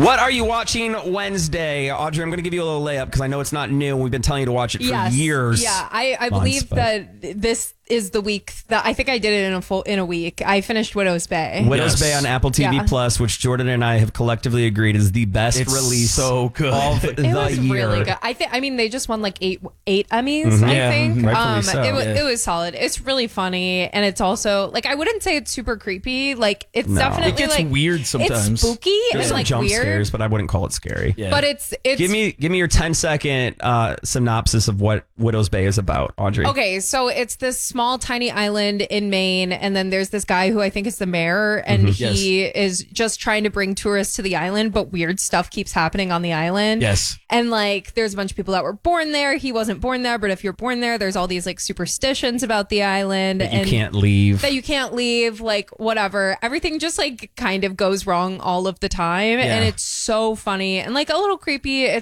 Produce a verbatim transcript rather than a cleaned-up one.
What are you watching Wednesday? Audrey, I'm going to give you a little layup because I know it's not new. We've been telling you to watch it for yes. years. Yeah, I, I Months, believe but- that this is the week that I think I did it in a full in a week. I finished Widow's Bay. Widow's Yes. Bay on Apple T V Yeah. Plus, which Jordan and I have collectively agreed is the best It's release so good. of the It was year. really good. I think. I mean, they just won like eight eight Emmys. Mhm. I Yeah, think. mhm, rightfully Um, so. it, wa- Yeah. it was solid. It's really funny, and it's also like I wouldn't say it's super creepy. Like it's No. definitely It gets like weird sometimes. It's spooky There's and some like jump weird. scares, but I wouldn't call it scary. Yeah. But it's it's Give me give me your ten second uh, synopsis of what Widow's Bay is about, Audrey. Okay, so it's this small, tiny island in Maine, and then there's this guy who I think is the mayor, and he is just trying to bring tourists to the island, but weird stuff keeps happening on the island. Yes. And like, there's a bunch of people that were born there. He wasn't born there, but if you're born there, there's all these like superstitions about the island, That you and can't leave. that you can't leave, like whatever. Everything just like kind of goes wrong all of the time, Yeah. and it's so funny and like a little creepy.